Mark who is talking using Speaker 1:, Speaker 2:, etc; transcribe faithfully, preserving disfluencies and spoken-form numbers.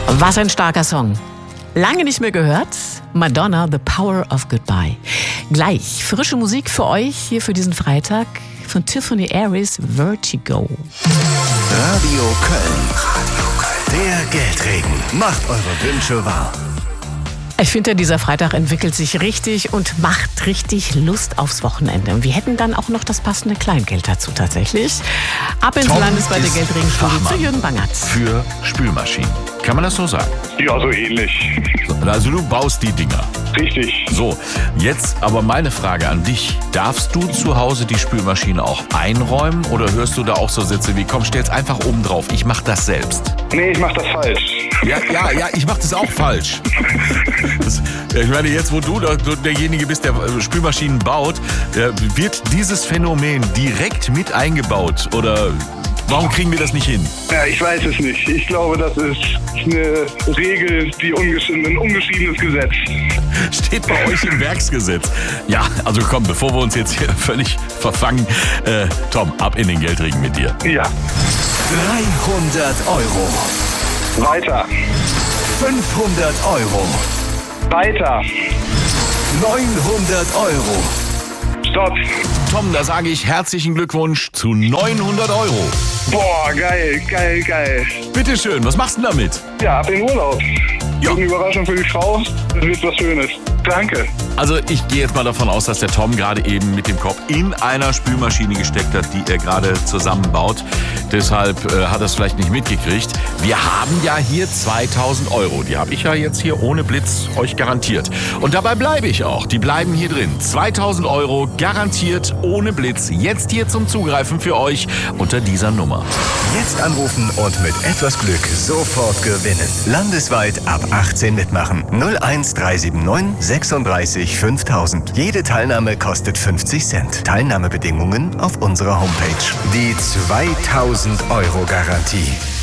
Speaker 1: Was ein starker Song. Lange nicht mehr gehört. Madonna, The Power of Goodbye. Gleich frische Musik für euch hier für diesen Freitag von Tiffany Aries, Vertigo.
Speaker 2: Radio Köln. Radio Köln. Der Geldregen. Macht eure Wünsche wahr.
Speaker 1: Ich finde, dieser Freitag entwickelt sich richtig und macht richtig Lust aufs Wochenende. Und wir hätten dann auch noch das passende Kleingeld dazu tatsächlich. Ab ins
Speaker 3: Tom
Speaker 1: landesweite
Speaker 3: ist
Speaker 1: Geldregenstudio zu
Speaker 3: Fachmann
Speaker 1: Jürgen Bangert.
Speaker 3: für Spülmaschinen. Kann man das so sagen?
Speaker 4: Ja, so ähnlich.
Speaker 3: So, also du baust die Dinger.
Speaker 4: Richtig.
Speaker 3: So, jetzt aber meine Frage an dich. Darfst du zu Hause die Spülmaschine auch einräumen oder hörst du da auch so Sätze wie, komm, stell's einfach oben drauf, ich mach das selbst?
Speaker 4: Nee, ich mach das falsch.
Speaker 3: Ja, ja, ja, ich mach das auch falsch. Das, ich meine, jetzt wo du der, derjenige bist, der Spülmaschinen baut, wird dieses Phänomen direkt mit eingebaut oder warum kriegen wir das nicht hin?
Speaker 4: Ja, ich weiß es nicht. Ich glaube, das ist eine Regel, die ungeschrieben, ein ungeschriebenes Gesetz.
Speaker 3: Steht bei euch im Werksgesetz. Ja, also komm, bevor wir uns jetzt hier völlig verfangen, äh, Tom, ab in den Geldregen mit dir.
Speaker 4: Ja.
Speaker 2: dreihundert Euro.
Speaker 4: Weiter.
Speaker 2: fünfhundert Euro.
Speaker 4: Weiter.
Speaker 2: neunhundert Euro.
Speaker 4: Stopp.
Speaker 3: Tom, da sage ich herzlichen Glückwunsch zu neunhundert Euro.
Speaker 4: Boah, geil, geil, geil.
Speaker 3: Bitteschön, was machst du denn damit?
Speaker 4: Ja, ab in den Urlaub.
Speaker 3: Ja.
Speaker 4: Eine Überraschung für die Frau. Das wird was Schönes. Danke.
Speaker 3: Also ich gehe jetzt mal davon aus, dass der Tom gerade eben mit dem Kopf in einer Spülmaschine gesteckt hat, die er gerade zusammenbaut. Deshalb äh, hat er es vielleicht nicht mitgekriegt. Wir haben ja hier zweitausend Euro. Die habe ich ja jetzt hier ohne Blitz euch garantiert. Und dabei bleibe ich auch. Die bleiben hier drin. zweitausend Euro garantiert ohne Blitz. Jetzt hier zum Zugreifen für euch unter dieser Nummer.
Speaker 2: Jetzt anrufen und mit etwas Glück sofort gewinnen. Landesweit ab achtzehn mitmachen. null eins drei sieben neun sechsunddreißig fünftausend. Jede Teilnahme kostet fünfzig Cent. Teilnahmebedingungen auf unserer Homepage. Die zweitausend Euro Garantie.